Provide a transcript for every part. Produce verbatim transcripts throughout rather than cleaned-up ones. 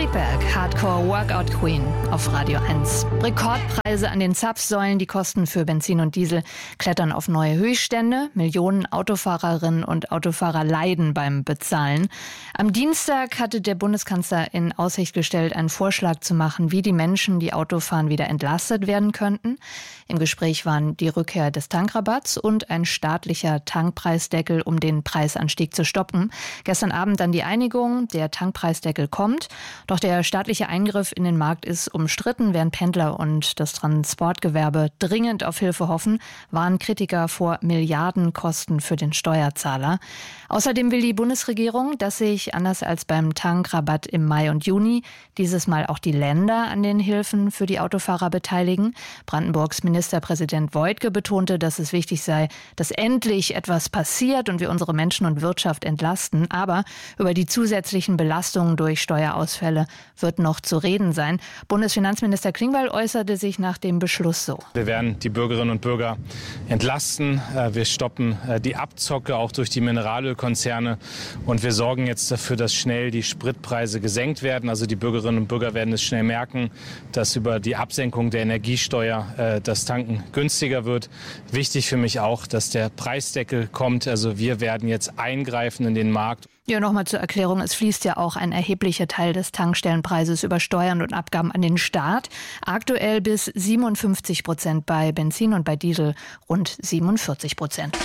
Friedberg, Hardcore Workout Queen auf Radio eins. Rekordpreise an den Zapfsäulen, die Kosten für Benzin und Diesel klettern auf neue Höchststände. Millionen Autofahrerinnen und Autofahrer leiden beim Bezahlen. Am Dienstag hatte der Bundeskanzler in Aussicht gestellt, einen Vorschlag zu machen, wie die Menschen, die Auto fahren, wieder entlastet werden könnten. Im Gespräch waren die Rückkehr des Tankrabatts und ein staatlicher Tankpreisdeckel, um den Preisanstieg zu stoppen. Gestern Abend dann die Einigung, der Tankpreisdeckel kommt. Doch der staatliche Eingriff in den Markt ist umstritten. Während Pendler und das Transportgewerbe dringend auf Hilfe hoffen, warnen Kritiker vor Milliardenkosten für den Steuerzahler. Außerdem will die Bundesregierung, dass sich, anders als beim Tankrabatt im Mai und Juni, dieses Mal auch die Länder an den Hilfen für die Autofahrer beteiligen. Brandenburgs Ministerpräsident Woidke betonte, dass es wichtig sei, dass endlich etwas passiert und wir unsere Menschen und Wirtschaft entlasten. Aber über die zusätzlichen Belastungen durch Steuerausfälle wird noch zu reden sein. Bundesfinanzminister Klingbeil äußerte sich nach dem Beschluss so. Wir werden die Bürgerinnen und Bürger entlasten. Wir stoppen die Abzocke auch durch die Mineralölkonzerne. Und wir sorgen jetzt dafür, dass schnell die Spritpreise gesenkt werden. Also die Bürgerinnen und Bürger werden es schnell merken, dass über die Absenkung der Energiesteuer das Tanken günstiger wird. Wichtig für mich auch, dass der Preisdeckel kommt. Also wir werden jetzt eingreifen in den Markt. Ja, nochmal zur Erklärung. Es fließt ja auch ein erheblicher Teil des Tankstellenpreises über Steuern und Abgaben an den Staat. Aktuell bis siebenundfünfzig Prozent bei Benzin und bei Diesel rund siebenundvierzig Prozent.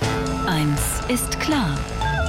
Eins ist klar.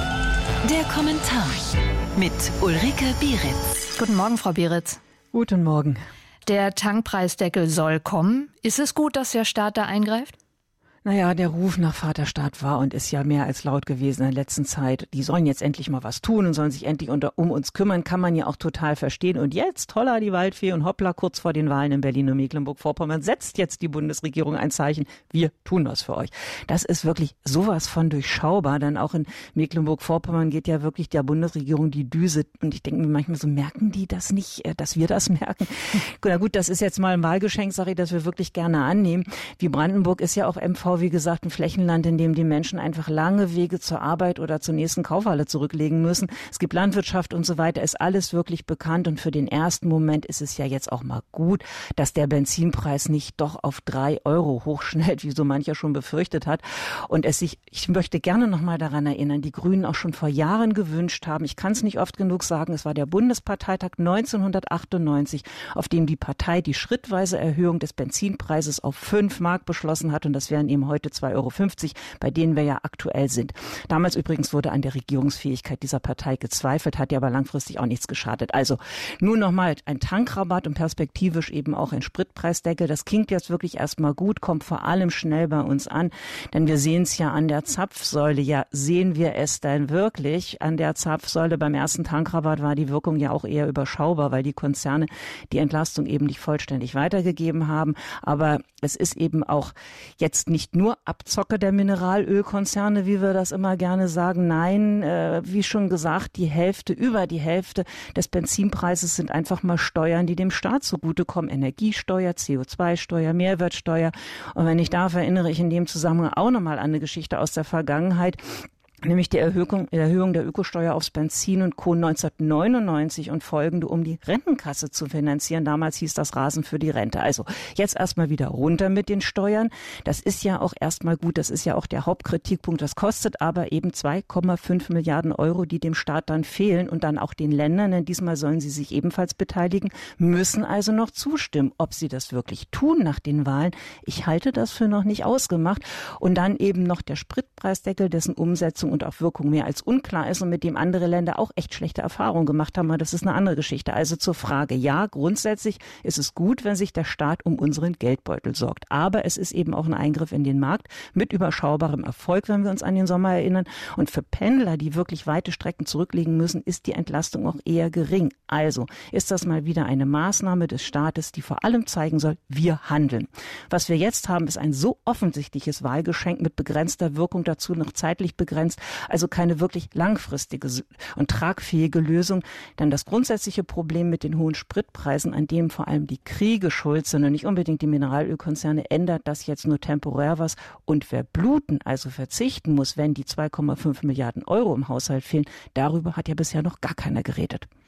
Der Kommentar mit Ulrike Bieritz. Guten Morgen, Frau Bieritz. Guten Morgen. Der Tankpreisdeckel soll kommen. Ist es gut, dass der Staat da eingreift? Naja, der Ruf nach Vaterstaat war und ist ja mehr als laut gewesen in der letzten Zeit. Die sollen jetzt endlich mal was tun und sollen sich endlich unter, um uns kümmern, kann man ja auch total verstehen. Und jetzt, holla die Waldfee und hoppla, kurz vor den Wahlen in Berlin und Mecklenburg-Vorpommern setzt jetzt die Bundesregierung ein Zeichen, wir tun was für euch. Das ist wirklich sowas von durchschaubar, denn auch in Mecklenburg-Vorpommern geht ja wirklich der Bundesregierung die Düse. Und ich denke mir manchmal so, merken die das nicht, dass wir das merken? Na gut, das ist jetzt mal ein Wahlgeschenk, sage ich, das wir wirklich gerne annehmen. Wie Brandenburg ist ja auch M V, wie gesagt, ein Flächenland, in dem die Menschen einfach lange Wege zur Arbeit oder zur nächsten Kaufhalle zurücklegen müssen. Es gibt Landwirtschaft und so weiter, ist alles wirklich bekannt. Und für den ersten Moment ist es ja jetzt auch mal gut, dass der Benzinpreis nicht doch auf drei Euro hochschnellt, wie so mancher schon befürchtet hat. Und es sich, ich möchte gerne noch mal daran erinnern, die Grünen auch schon vor Jahren gewünscht haben, ich kann es nicht oft genug sagen, es war der Bundesparteitag neunzehnhundertachtundneunzig, auf dem die Partei die schrittweise Erhöhung des Benzinpreises auf fünf Mark beschlossen hat. Und das wären eben heute zwei Euro fünfzig, bei denen wir ja aktuell sind. Damals übrigens wurde an der Regierungsfähigkeit dieser Partei gezweifelt, hat ja aber langfristig auch nichts geschadet. Also nun nochmal ein Tankrabatt und perspektivisch eben auch ein Spritpreisdeckel. Das klingt jetzt wirklich erstmal gut, kommt vor allem schnell bei uns an, denn wir sehen es ja an der Zapfsäule. Ja, sehen wir es denn wirklich? An der Zapfsäule beim ersten Tankrabatt war die Wirkung ja auch eher überschaubar, weil die Konzerne die Entlastung eben nicht vollständig weitergegeben haben. Aber es ist eben auch jetzt nicht nur Abzocke der Mineralölkonzerne, wie wir das immer gerne sagen. Nein, äh, wie schon gesagt, die Hälfte, über die Hälfte des Benzinpreises sind einfach mal Steuern, die dem Staat zugutekommen. Energiesteuer, C O zwei Steuer, Mehrwertsteuer. Und wenn ich darf, erinnere ich in dem Zusammenhang auch nochmal an eine Geschichte aus der Vergangenheit. Nämlich die Erhöhung, Erhöhung der Ökosteuer aufs Benzin und Co. neunzehnhundertneunundneunzig und folgende, um die Rentenkasse zu finanzieren. Damals hieß das Rasen für die Rente. Also jetzt erstmal wieder runter mit den Steuern. Das ist ja auch erstmal gut. Das ist ja auch der Hauptkritikpunkt. Das kostet aber eben zwei Komma fünf Milliarden Euro, die dem Staat dann fehlen und dann auch den Ländern. Denn diesmal sollen sie sich ebenfalls beteiligen, müssen also noch zustimmen. Ob sie das wirklich tun nach den Wahlen, ich halte das für noch nicht ausgemacht. Und dann eben noch der Spritpreisdeckel, dessen Umsetzung und auch Wirkung mehr als unklar ist und mit dem andere Länder auch echt schlechte Erfahrungen gemacht haben. Aber das ist eine andere Geschichte. Also zur Frage, ja, grundsätzlich ist es gut, wenn sich der Staat um unseren Geldbeutel sorgt. Aber es ist eben auch ein Eingriff in den Markt mit überschaubarem Erfolg, wenn wir uns an den Sommer erinnern. Und für Pendler, die wirklich weite Strecken zurücklegen müssen, ist die Entlastung auch eher gering. Also ist das mal wieder eine Maßnahme des Staates, die vor allem zeigen soll, wir handeln. Was wir jetzt haben, ist ein so offensichtliches Wahlgeschenk mit begrenzter Wirkung, dazu noch zeitlich begrenzt. Also keine wirklich langfristige und tragfähige Lösung. Denn das grundsätzliche Problem mit den hohen Spritpreisen, an dem vor allem die Kriege schuld sind und nicht unbedingt die Mineralölkonzerne, ändert das jetzt nur temporär was. Und wer bluten, also verzichten muss, wenn die zwei Komma fünf Milliarden Euro im Haushalt fehlen, darüber hat ja bisher noch gar keiner geredet.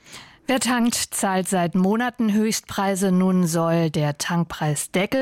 Wer tankt, zahlt seit Monaten Höchstpreise. Nun soll der Tankpreisdeckel